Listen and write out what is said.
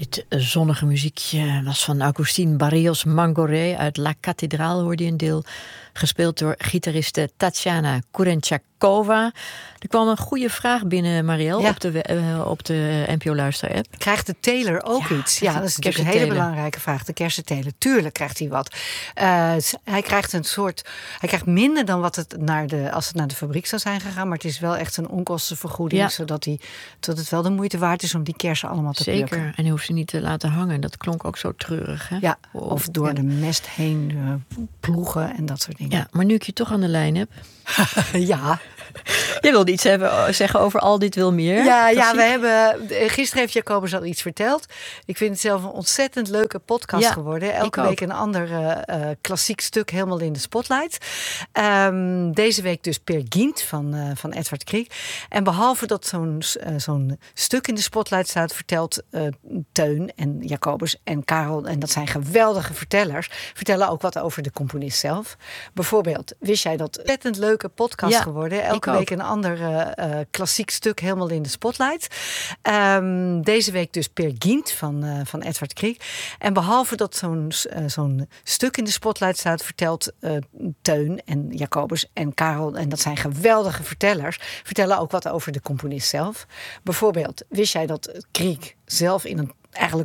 Dit zonnige muziekje was van Agustín Barrios Mangoré uit La Catedral, hoorde je een deel. Gespeeld door gitariste Tatjana Kurenchakova. Er kwam een goede vraag binnen, Marielle, op de NPO-luister-app. Krijgt de teler ook iets? Ja, dat is natuurlijk een hele belangrijke vraag. De kersenteler. Tuurlijk krijgt hij wat. Hij krijgt minder dan wat het als het naar de fabriek zou zijn gegaan. Maar het is wel echt een onkostenvergoeding. Zodat het wel de moeite waard is om die kersen allemaal te plukken. Zeker. En je hoeft ze niet te laten hangen. Dat klonk ook zo treurig. Hè? Ja, of door de mest heen ploegen en dat soort dingen. Ja, maar nu ik je toch aan de lijn heb. Ja. Je wilde iets zeggen over Al dit wil meer. Gisteren heeft Jacobus al iets verteld. Ik vind het zelf een ontzettend leuke podcast geworden. Elke week een ander klassiek stuk helemaal in de spotlight. Deze week dus Peer Gynt van Edvard Grieg. En behalve dat zo'n stuk in de spotlight staat, vertelt Teun en Jacobus en Karel, en dat zijn geweldige vertellers, vertellen ook wat over de componist zelf. Bijvoorbeeld, wist jij dat ontzettend leuke podcast geworden? Elke week een ander klassiek stuk helemaal in de spotlight. Deze week dus Peer Gynt van Edvard Grieg. En behalve dat zo'n stuk in de spotlight staat, vertelt Teun en Jacobus en Karel, en dat zijn geweldige vertellers, vertellen ook wat over de componist zelf. Bijvoorbeeld, wist jij dat Grieg zelf in een eigenlijk